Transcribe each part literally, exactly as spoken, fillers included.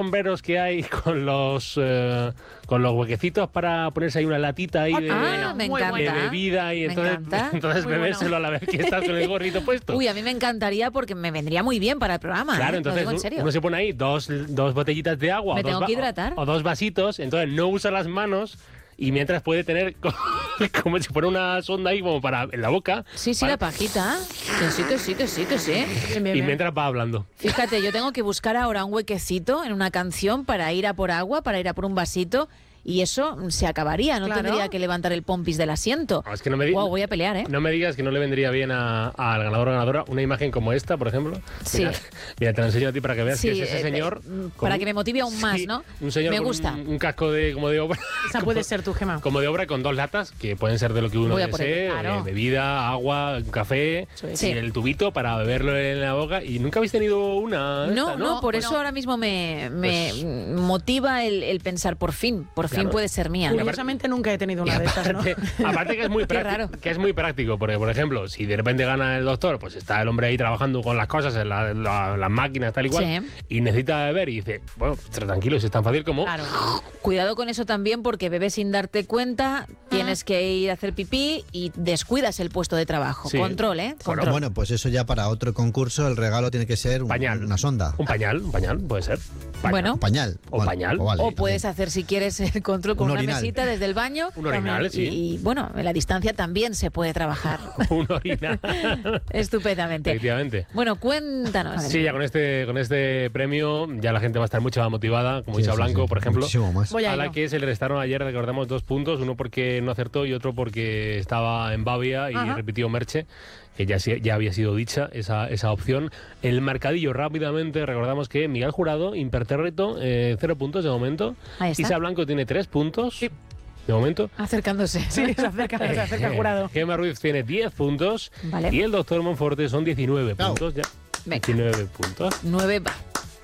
sombreros que hay con los eh, con los huequecitos para ponerse ahí una latita ahí de, Ah, me muy encanta. de bebida y Me entonces, encanta. entonces Muy bebérselo bueno. a la vez que estás con el gorrito puesto. Uy, a mí me encantaría porque me vendría muy bien para el programa. Claro, ¿eh? Lo entonces digo en un- serio. uno se pone ahí dos, dos botellitas de agua Me o, dos tengo va- que hidratar. o dos vasitos, entonces no usa las manos y mientras puede tener co- como si fuera una sonda ahí como para en la boca. Sí, sí, para- la pajita. Que sí, que sí, que sí, que sí. Bien, bien, y bien. mientras va hablando. Fíjate, yo tengo que buscar ahora un huequecito en una canción para ir a por agua, para ir a por un vasito. Y eso se acabaría, no Claro. tendría que levantar el pompis del asiento. No, es que no me di- Wow, voy a pelear, ¿eh? No me digas que no le vendría bien a- al ganador o ganadora una imagen como esta, por ejemplo. Sí. Mira, mira, te la enseño a ti para que veas Sí, que es ese eh, señor. eh, con para un- que me motive aún más, sí, ¿no? Un señor Me con gusta. Un, un casco de como de obra. Esa puede ser tu, Gemma. Como de obra con dos latas que pueden ser de lo que uno Voy a por desee, ello, claro. eh, bebida, agua, un café Sí. y el tubito para beberlo en la boca. ¿Y nunca habéis tenido una? de No, estas, no, por Bueno. eso ahora mismo me, me Pues- motiva el, el pensar, por fin, por fin Claro. puede ser mía. Curiosamente nunca he tenido una de estas, ¿no? Aparte, aparte que es muy Qué práctico, raro. que es muy práctico, porque por ejemplo, si de repente gana el doctor, pues está el hombre ahí trabajando con las cosas, en la- la- las máquinas, tal y cual, Sí. y necesita beber y dice, bueno, tranquilo, si es tan fácil como... Claro. Cuidado con eso también porque bebes sin darte cuenta, tienes que ir a hacer pipí y descuidas el puesto de trabajo. Sí. Control, ¿eh? Bueno, Control. Bueno, pues eso ya para otro concurso, el regalo tiene que ser un- Pañal. una sonda. Un pañal, un pañal, puede ser. Pañal. Bueno. Un pañal. O Vale, pañal. pues vale, O puedes también. hacer, si quieres, el control con Un una orinal. mesita desde el baño. Un orinal, Y- sí. Y, bueno, en la distancia también se puede trabajar. Un orinal. Estupendamente. Efectivamente. Bueno, cuéntanos. Sí, ya con este, con este premio ya la gente va a estar mucho más motivada, como Sí, Isa sí, Blanco, sí, por ejemplo. Muchísimo más. Voy a A la ello. que se le restaron ayer, recordamos, dos puntos, uno porque no acertó y otro porque estaba en Bavia y Ajá. repitió Merche, que ya, sí- ya había sido dicha esa, esa opción. El marcadillo rápidamente, recordamos que Miguel Jurado, impertérrito, eh, cero puntos de momento. Ahí está. Isa Blanco tiene tres puntos Sí. de momento. Acercándose. Sí, se acerca, se acerca el jurado. Gemma Ruiz tiene diez puntos Vale. y el doctor Monforte son diecinueve Bravo. puntos. Ya. Venga. diecinueve puntos. Nueve. va.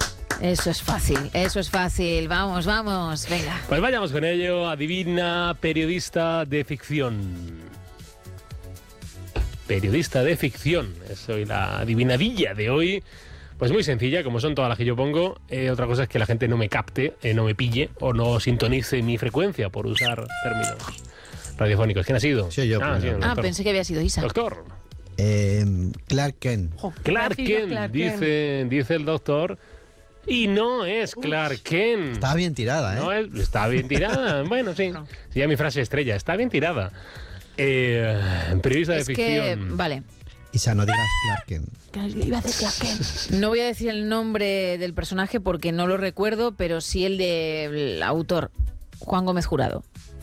Eso es fácil, eso es fácil. Vamos, vamos. Venga. Pues vayamos con ello. Adivina, periodista de ficción. Periodista de ficción. Es hoy la adivinadilla de hoy. Pues muy sencilla, como son todas las que yo pongo. Eh, otra cosa es que la gente no me capte, eh, no me pille o no sintonice mi frecuencia, por usar términos radiofónicos. ¿Quién ha sido? Sí, yo Ah, sí, primero. el Ah, doctor. pensé que había sido Isa. Doctor. Eh, Clark Kent. Jo, Clark gracias, Kent, Clark Kent. dice, dice el doctor. Y no es Clark Kent. Estaba bien tirada, ¿eh? No, es- está bien tirada. Bueno, sí. Sí, ya mi frase estrella. Está bien tirada. Eh, periodista de Es que, ficción. vale. Isa, no digas Clark Kent. Iba a decir Clark Kent. No voy a decir el nombre del personaje porque no lo recuerdo, pero sí el del autor, Juan Gómez Jurado.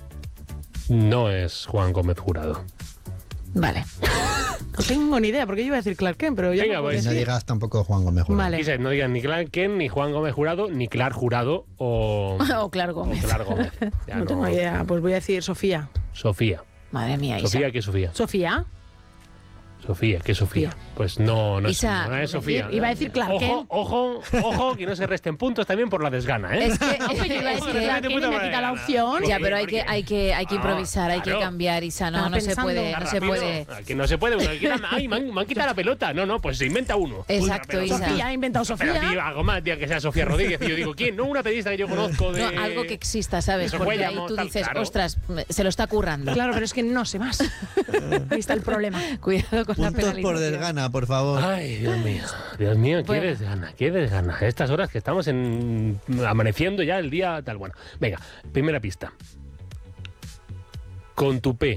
No es Juan Gómez Jurado. Vale. No tengo ni idea, porque yo iba a decir Clark Kent, pero ya Venga, no puedo pues. Y no decir. digas tampoco Juan Gómez Jurado. Vale. Quise, no digan ni Clark Kent, ni Juan Gómez Jurado, ni Clark Jurado o, O Clark o Gómez. Clark Gómez. Ya No tengo idea, pues voy a decir Sofía. Sofía. Madre mía, Isa. Sofía, ¿qué es Sofía? ¿Sofía? Sofía, ¿qué es Sofía? Pues no, no es, Isa, no es Sofía. Iba a decir Clark Ojo, Kent. ojo, ojo, que no se resten puntos también por la desgana, ¿eh? Es que, Hombre, yo iba a es decir que- Clark Kent y me quita la opción. ya, pero hay porque- que, hay que, hay que Ah, improvisar, hay que claro. cambiar, Isa. No, Estaba no se pensando. puede, Está no se rápido. puede. Ah, que no se puede. Uno quiera- Ay, me han, me han quitado la pelota. No, no, pues se inventa uno. Exacto, Pero- Isa. Sofía, ha inventado Pero Sofía. tío, algo más, tío, que sea Sofía Rodríguez. Y yo digo, ¿quién? No, una periodista que yo conozco de... No, algo que exista, ¿sabes? Eso Porque fue, ahí llamó, tú tal, dices, claro. ostras, se lo está currando. Claro, pero es que no sé más. Ahí está el problema. Cuidado con la Puntos por penalización. desgana, por favor. Ay, Dios mío. Dios mío, qué Bueno. desgana, qué desgana. A estas horas que estamos en amaneciendo ya el día tal. Bueno, venga, primera pista. Con tu P.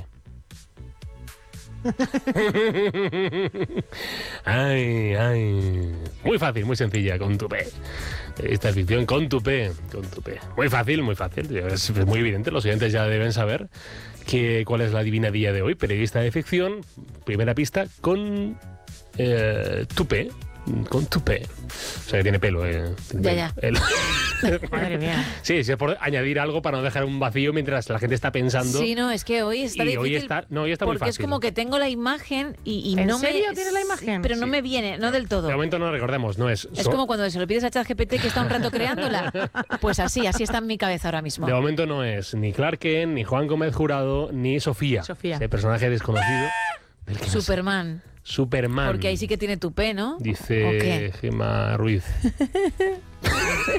Ay, ay. Muy fácil, muy sencilla, con tu P. Esta ficción con tu P, con tu P. Muy fácil, muy fácil. Es muy evidente, los oyentes ya deben saber que, cuál es la adivinadilla de hoy. Periodista de ficción, primera pista, con eh, tu P. Con tu P. O sea, que tiene pelo. Eh. Tiene Ya, pelo. El- Madre mía. Sí, sí, es por añadir algo para no dejar un vacío mientras la gente está pensando. Sí, no, es que hoy está Y difícil. hoy está- no, hoy está muy porque es fácil. como que tengo la imagen y, y ¿En no serio me... tienes la imagen? Pero no Sí. me viene, no del todo. De momento no recordemos, no es. Es so- como cuando se lo pides a ChatGPT que está un rato creándola. Pues así, así está en mi cabeza ahora mismo. De momento no es ni Clark Kent, ni Juan Gómez Jurado, ni Sofía. Sofía. Ese personaje desconocido. del que no sé. Superman. Superman. Porque ahí sí que tiene tu P, ¿no? ¿O Dice qué? Gemma Ruiz.